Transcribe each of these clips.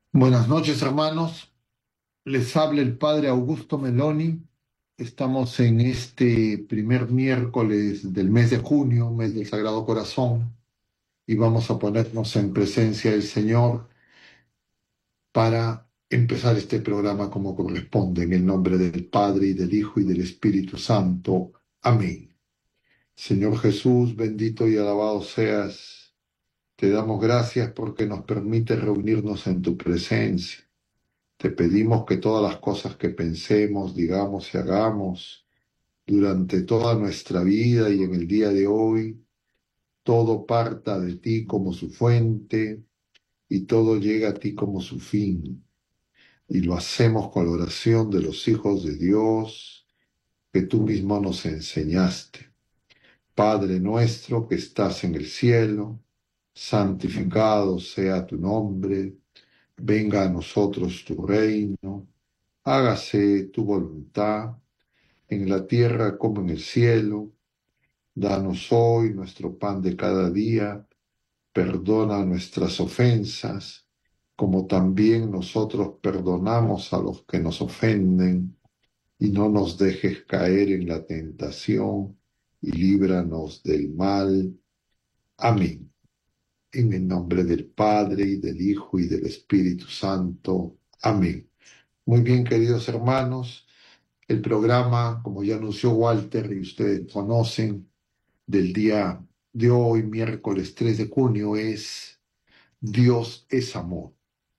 Buenas noches, hermanos. Les habla el Padre Augusto Meloni. Estamos en este primer miércoles del mes de junio, mes del Sagrado Corazón, y vamos a ponernos en presencia del Señor para empezar este programa como corresponde, en el nombre del Padre y del Hijo y del Espíritu Santo. Amén. Señor Jesús, bendito y alabado seas. Te damos gracias porque nos permite reunirnos en tu presencia. Te pedimos que todas las cosas que pensemos, digamos y hagamos durante toda nuestra vida y en el día de hoy, todo parta de ti como su fuente y todo llega a ti como su fin. Y lo hacemos con la oración de los hijos de Dios que tú mismo nos enseñaste. Padre nuestro que estás en el cielo, santificado sea tu nombre, venga a nosotros tu reino, hágase tu voluntad en la tierra como en el cielo. Danos hoy nuestro pan de cada día. Perdona nuestras ofensas, como también nosotros perdonamos a los que nos ofenden. Y no nos dejes caer en la tentación, y líbranos del mal. Amén. En el nombre del Padre, y del Hijo, y del Espíritu Santo. Amén. Muy bien, queridos hermanos. El programa, como ya anunció Walter y ustedes conocen, del día de hoy, miércoles 3 de junio, es Dios es amor.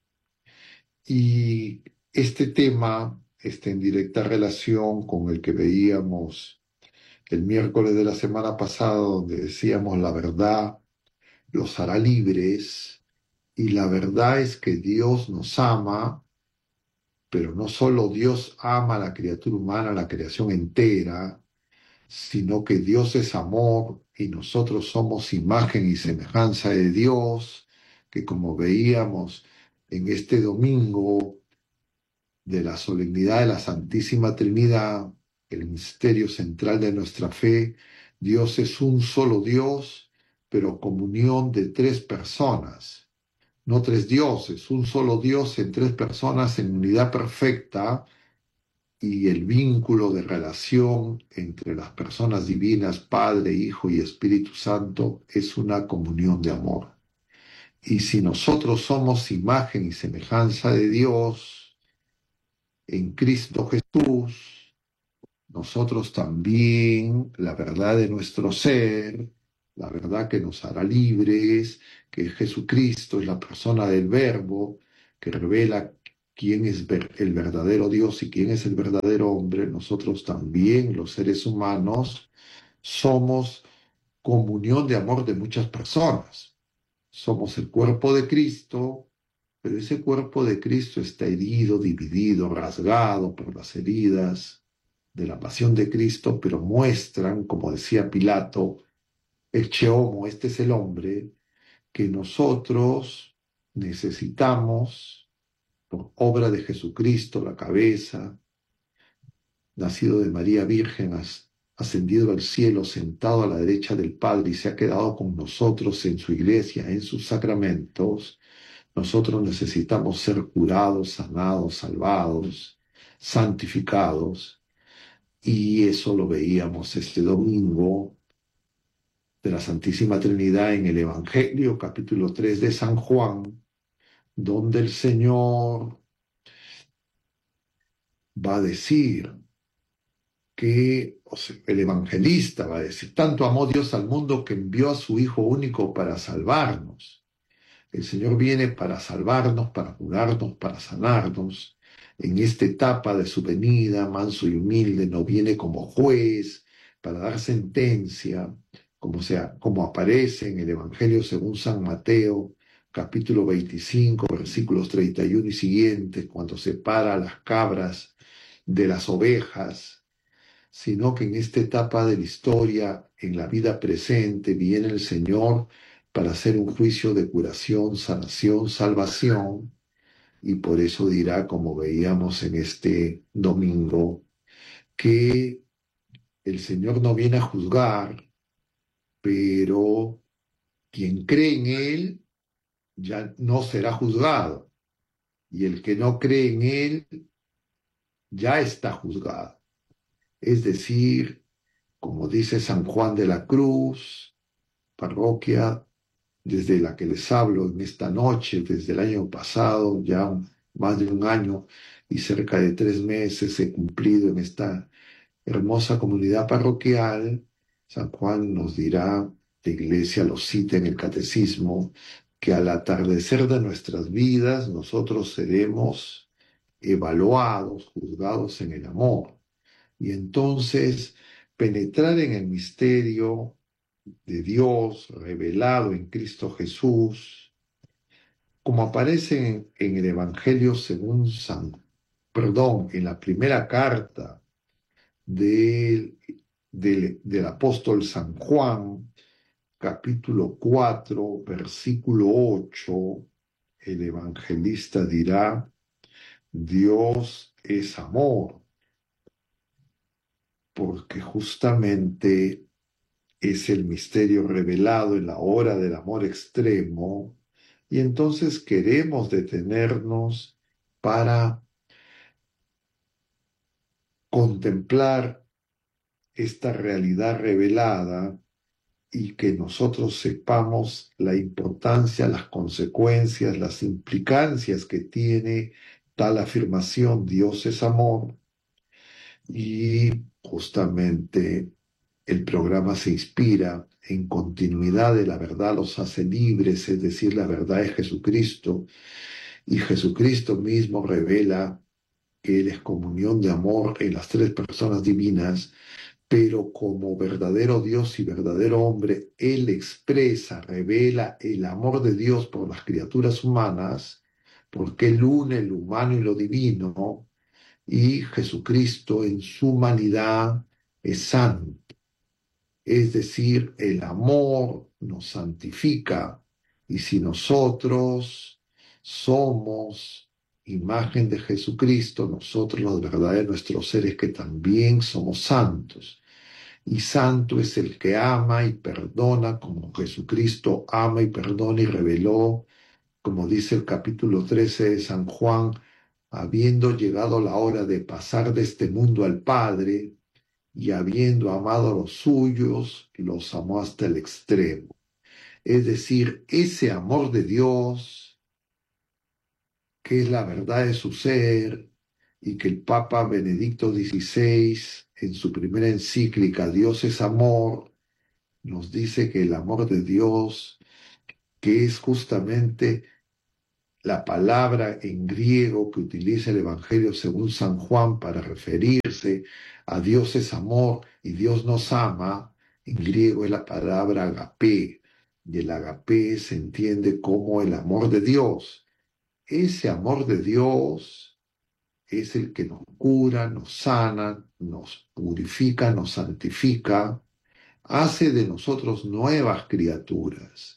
Y este tema está en directa relación con el que veíamos el miércoles de la semana pasada, donde decíamos la verdad los hará libres. Y la verdad es que Dios nos ama, pero no solo Dios ama a la criatura humana, a la creación entera, sino que Dios es amor y nosotros somos imagen y semejanza de Dios, que como veíamos en este domingo de la solemnidad de la Santísima Trinidad, el misterio central de nuestra fe, Dios es un solo Dios, pero comunión de tres personas, no tres dioses, un solo Dios en tres personas en unidad perfecta, y el vínculo de relación entre las personas divinas, Padre, Hijo y Espíritu Santo, es una comunión de amor. Y si nosotros somos imagen y semejanza de Dios en Cristo Jesús, nosotros también, la verdad de nuestro ser, la verdad que nos hará libres, que Jesucristo es la persona del Verbo, que revela quién es el verdadero Dios y quién es el verdadero hombre, nosotros también, los seres humanos, somos comunión de amor de muchas personas. Somos el cuerpo de Cristo, pero ese cuerpo de Cristo está herido, dividido, rasgado por las heridas de la pasión de Cristo, pero muestran, como decía Pilato, el Cheomo, este es el hombre, que nosotros necesitamos, por obra de Jesucristo, la cabeza, nacido de María Virgen, ascendido al cielo, sentado a la derecha del Padre y se ha quedado con nosotros en su iglesia, en sus sacramentos. Nosotros necesitamos ser curados, sanados, salvados, santificados, y eso lo veíamos este domingo de la Santísima Trinidad en el Evangelio, capítulo 3 de San Juan, donde el Señor va a decir que, o sea, el evangelista va a decir, tanto amó Dios al mundo que envió a su Hijo único para salvarnos. El Señor viene para salvarnos, para curarnos, para sanarnos. En esta etapa de su venida, manso y humilde, no viene como juez para dar sentencia, como aparece en el Evangelio según San Mateo, capítulo 25, versículos 31 y siguientes, cuando separa a las cabras de las ovejas, sino que en esta etapa de la historia, en la vida presente, viene el Señor para hacer un juicio de curación, sanación, salvación, y por eso dirá, como veíamos en este domingo, que el Señor no viene a juzgar, pero quien cree en Él ya no será juzgado. y el que no cree en él ya está juzgado. Es decir, como dice San Juan de la Cruz, parroquia desde la que les hablo en esta noche, desde el año pasado, ya más de un año y cerca de 3 meses he cumplido en esta hermosa comunidad parroquial. San Juan nos dirá, la iglesia lo cita en el catecismo, que al atardecer de nuestras vidas nosotros seremos evaluados, juzgados en el amor. Y entonces penetrar en el misterio de Dios revelado en Cristo Jesús, como aparece en el Evangelio según en la primera carta del, del apóstol San Juan, capítulo 4 versículo 8, el evangelista dirá, Dios es amor, porque justamente es el misterio revelado en la hora del amor extremo, y entonces queremos detenernos para contemplar esta realidad revelada y que nosotros sepamos la importancia, las consecuencias, las implicancias que tiene tal afirmación, Dios es amor, y justamente el programa se inspira en continuidad de la verdad los hace libres, es decir, la verdad es Jesucristo, y Jesucristo mismo revela que Él es comunión de amor en las tres personas divinas, pero como verdadero Dios y verdadero hombre, Él expresa, revela el amor de Dios por las criaturas humanas, porque Él une lo humano y lo divino, y Jesucristo en su humanidad es santo. Es decir, el amor nos santifica, y si nosotros somos imagen de Jesucristo, nosotros los verdaderos nuestros seres que también somos santos. Y santo es el que ama y perdona como Jesucristo ama y perdona y reveló, como dice el capítulo 13 de San Juan, habiendo llegado la hora de pasar de este mundo al Padre, y habiendo amado a los suyos, los amó hasta el extremo. Es decir, ese amor de Dios, que es la verdad de su ser, y que el Papa Benedicto XVI, en su primera encíclica, Dios es amor, nos dice que el amor de Dios, que es justamente la palabra en griego que utiliza el Evangelio según San Juan para referirse a Dios es amor y Dios nos ama, en griego es la palabra agapé, y el agapé se entiende como el amor de Dios. Ese amor de Dios es el que nos cura, nos sana, nos purifica, nos santifica, hace de nosotros nuevas criaturas.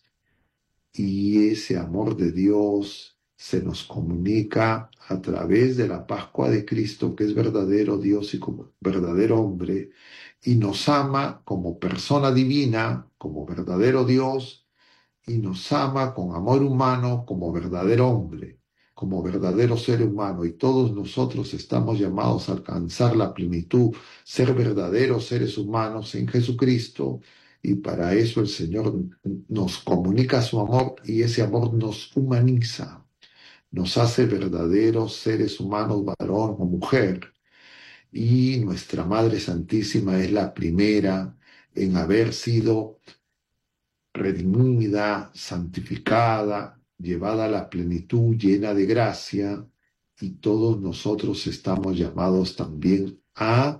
Y ese amor de Dios se nos comunica a través de la Pascua de Cristo, que es verdadero Dios y como verdadero hombre, y nos ama como persona divina, como verdadero Dios, y nos ama con amor humano como verdadero hombre, como verdadero ser humano. Y todos nosotros estamos llamados a alcanzar la plenitud, ser verdaderos seres humanos en Jesucristo. Y para eso el Señor nos comunica su amor y ese amor nos humaniza, nos hace verdaderos seres humanos, varón o mujer. Y nuestra Madre Santísima es la primera en haber sido redimida, santificada, llevada a la plenitud, llena de gracia, y todos nosotros estamos llamados también a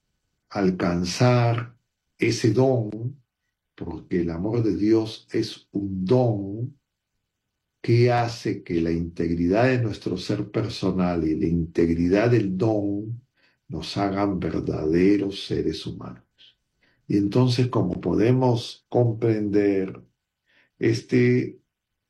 alcanzar ese don, porque el amor de Dios es un don que hace que la integridad de nuestro ser personal y la integridad del don nos hagan verdaderos seres humanos. Y entonces, como podemos comprender, este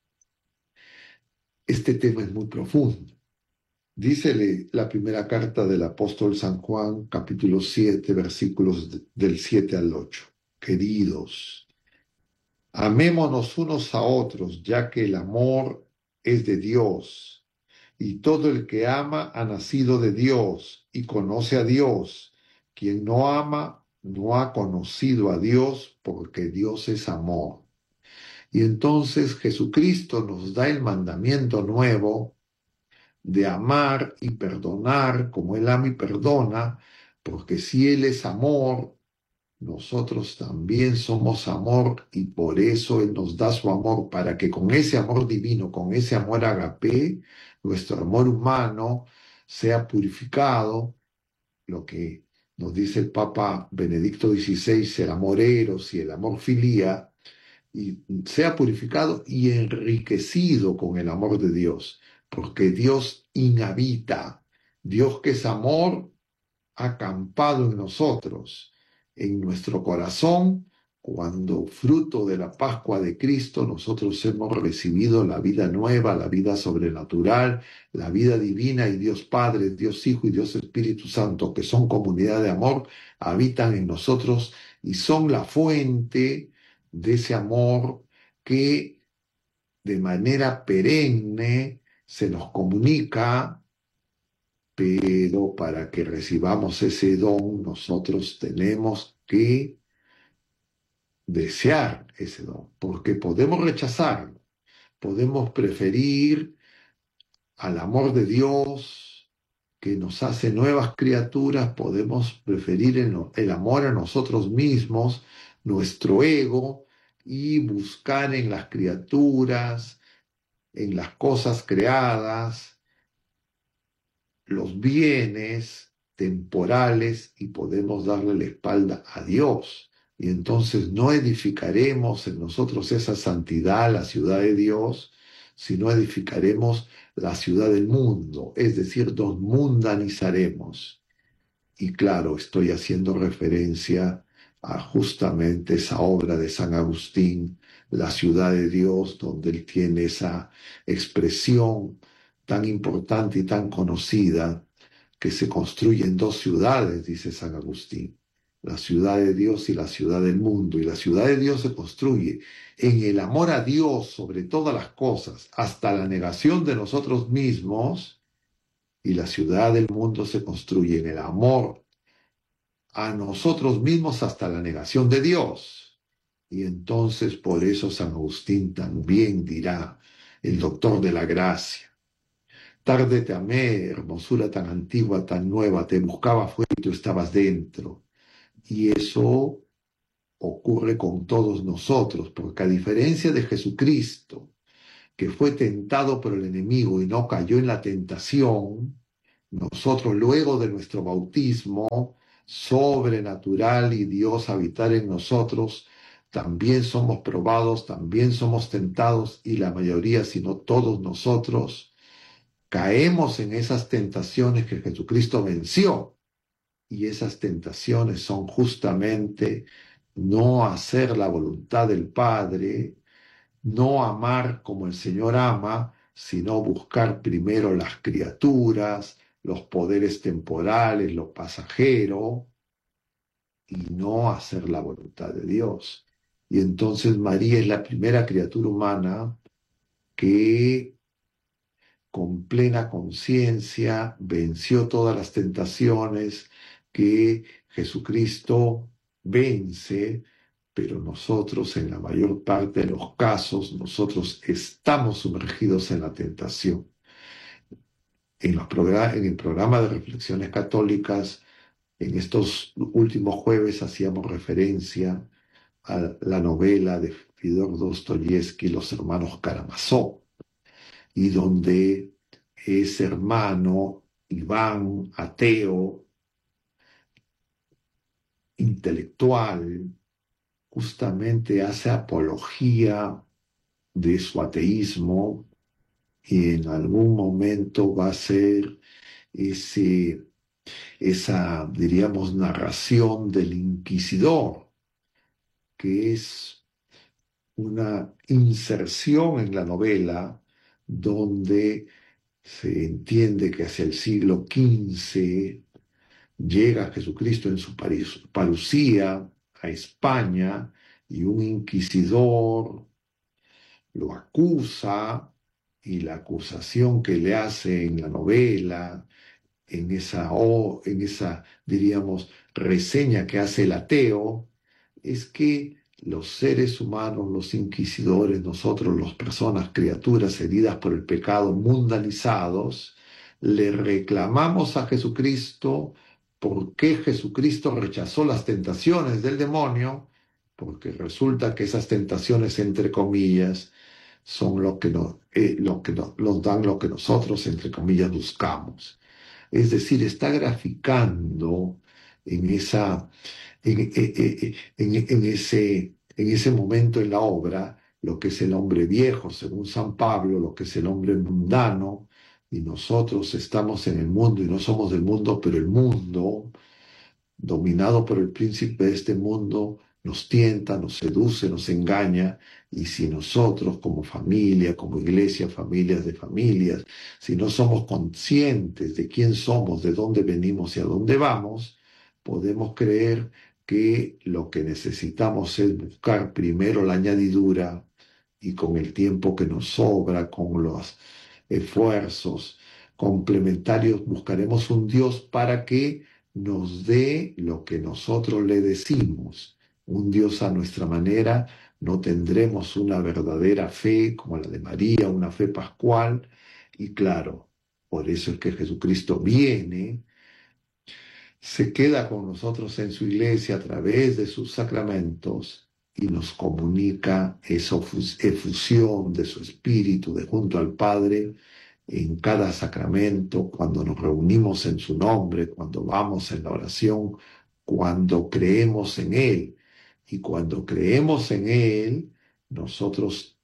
Este tema es muy profundo. Dícele la primera carta del apóstol San Juan, capítulo 7, versículos del 7 al 8. Queridos, amémonos unos a otros, ya que el amor es de Dios, y todo el que ama ha nacido de Dios y conoce a Dios. Quien no ama no ha conocido a Dios, porque Dios es amor. Y entonces Jesucristo nos da el mandamiento nuevo de amar y perdonar como Él ama y perdona, porque si Él es amor, nosotros también somos amor, y por eso Él nos da su amor, para que con ese amor divino, con ese amor agape, nuestro amor humano sea purificado, lo que nos dice el Papa Benedicto XVI, el amor eros y el amor filía, y sea purificado y enriquecido con el amor de Dios, porque Dios inhabita, Dios que es amor, ha acampado en nosotros, en nuestro corazón, cuando fruto de la Pascua de Cristo nosotros hemos recibido la vida nueva, la vida sobrenatural, la vida divina, y Dios Padre, Dios Hijo y Dios Espíritu Santo, que son comunidad de amor, habitan en nosotros y son la fuente de ese amor que de manera perenne se nos comunica, pero para que recibamos ese don, nosotros tenemos que desear ese don, porque podemos rechazarlo, podemos preferir al amor de Dios que nos hace nuevas criaturas, podemos preferir el amor a nosotros mismos, nuestro ego, y buscar en las criaturas, en las cosas creadas, los bienes temporales, y podemos darle la espalda a Dios. Y entonces no edificaremos en nosotros esa santidad, la ciudad de Dios, sino edificaremos la ciudad del mundo, es decir, nos mundanizaremos. Y claro, estoy haciendo referencia a justamente esa obra de San Agustín, La ciudad de Dios, donde él tiene esa expresión tan importante y tan conocida, que se construyen dos ciudades, dice San Agustín, la ciudad de Dios y la ciudad del mundo. Y la ciudad de Dios se construye en el amor a Dios sobre todas las cosas, hasta la negación de nosotros mismos, y la ciudad del mundo se construye en el amor a nosotros mismos hasta la negación de Dios. Y entonces por eso San Agustín también dirá, el doctor de la gracia: tarde te amé, hermosura tan antigua, tan nueva, te buscaba afuera y tú estabas dentro. Y eso ocurre con todos nosotros, porque a diferencia de Jesucristo, que fue tentado por el enemigo y no cayó en la tentación, nosotros luego de nuestro bautismo sobrenatural y Dios habitar en nosotros, también somos probados, también somos tentados, y la mayoría, si no todos nosotros, caemos en esas tentaciones que Jesucristo venció. Y esas tentaciones son justamente no hacer la voluntad del Padre, no amar como el Señor ama, sino buscar primero las criaturas, los poderes temporales, lo pasajero, y no hacer la voluntad de Dios. Y entonces María es la primera criatura humana que con plena conciencia venció todas las tentaciones que Jesucristo vence, pero nosotros, en la mayor parte de los casos, nosotros estamos sumergidos en la tentación. En el programa de Reflexiones Católicas, en estos últimos jueves hacíamos referencia a la novela de Fyodor Dostoyevsky, Los hermanos Karamazov, y donde ese hermano, Iván, ateo, intelectual, justamente hace apología de su ateísmo, y en algún momento va a ser esa, diríamos, narración del inquisidor, que es una inserción en la novela donde se entiende que hacia el siglo XV llega Jesucristo en su parucía a España, y un inquisidor lo acusa y la acusación que le hace en la novela, en esa, diríamos, reseña que hace el ateo, es que los seres humanos, los inquisidores, nosotros, las personas, criaturas heridas por el pecado, mundanizados, le reclamamos a Jesucristo por qué Jesucristo rechazó las tentaciones del demonio, porque resulta que esas tentaciones, entre comillas, son nos dan lo que nosotros, entre comillas, buscamos. Es decir, está graficando en, esa, en ese momento en la obra lo que es el hombre viejo, según San Pablo, lo que es el hombre mundano, y nosotros estamos en el mundo y no somos del mundo, pero el mundo, dominado por el príncipe de este mundo, nos tienta, nos seduce, nos engaña, y si nosotros como familia, como iglesia, familias de familias, si no somos conscientes de quién somos, de dónde venimos y a dónde vamos, podemos creer que lo que necesitamos es buscar primero la añadidura y con el tiempo que nos sobra, con los esfuerzos complementarios, buscaremos un Dios para que nos dé lo que nosotros le decimos. Un Dios a nuestra manera, no tendremos una verdadera fe como la de María, una fe pascual. Y claro, por eso es que Jesucristo viene, se queda con nosotros en su iglesia a través de sus sacramentos y nos comunica esa efusión de su espíritu de junto al Padre en cada sacramento, cuando nos reunimos en su nombre, cuando vamos en la oración, cuando creemos en Él. Y cuando creemos en Él, nosotros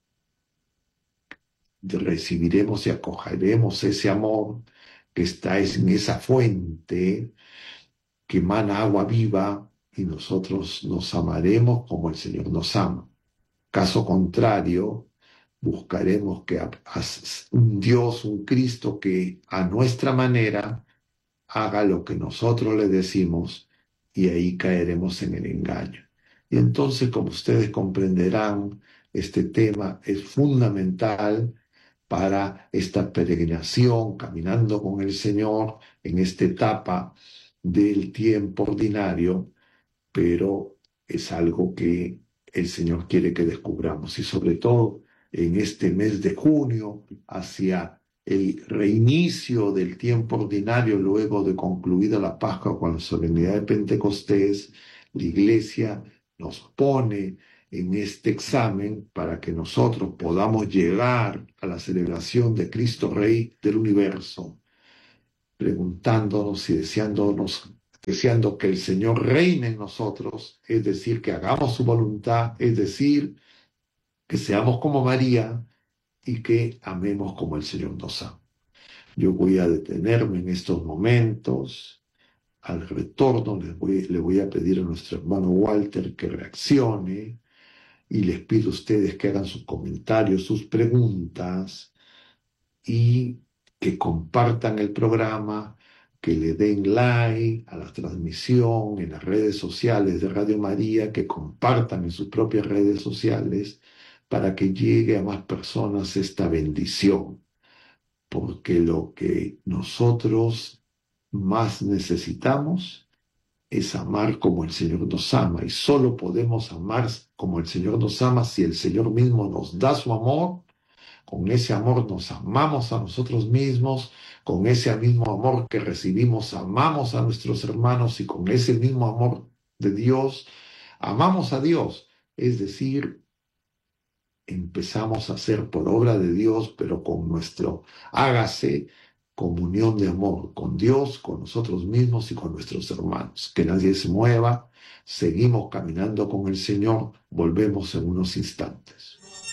recibiremos y acogeremos ese amor que está en esa fuente que emana agua viva, y nosotros nos amaremos como el Señor nos ama. Caso contrario, buscaremos que un Dios, un Cristo que a nuestra manera haga lo que nosotros le decimos, y ahí caeremos en el engaño. Y entonces, como ustedes comprenderán, este tema es fundamental para esta peregrinación, caminando con el Señor en esta etapa del tiempo ordinario, pero es algo que el Señor quiere que descubramos, y sobre todo en este mes de junio, hacia el reinicio del tiempo ordinario, luego de concluida la Pascua con la solemnidad de Pentecostés, la Iglesia nos pone en este examen para que nosotros podamos llegar a la celebración de Cristo Rey del universo, preguntándonos y deseando que el Señor reine en nosotros, es decir, que hagamos su voluntad, es decir, que seamos como María y que amemos como el Señor nos ama. Yo voy a detenerme en estos momentos. Al retorno le voy a pedir a nuestro hermano Walter que reaccione, y les pido a ustedes que hagan sus comentarios, sus preguntas, y que compartan el programa, que le den like a la transmisión en las redes sociales de Radio María, que compartan en sus propias redes sociales para que llegue a más personas esta bendición, porque lo que nosotros más necesitamos es amar como el Señor nos ama, y solo podemos amar como el Señor nos ama si el Señor mismo nos da su amor. Con ese amor nos amamos a nosotros mismos, con ese mismo amor que recibimos amamos a nuestros hermanos, y con ese mismo amor de Dios amamos a Dios. Es decir, empezamos a hacer por obra de Dios, pero con nuestro hágase, comunión de amor con Dios, con nosotros mismos y con nuestros hermanos. Que nadie se mueva, seguimos caminando con el Señor, volvemos en unos instantes.